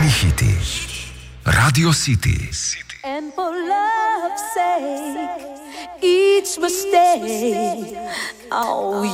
Vaši hiti. Radio City. And for love's sake, each mistake, oh,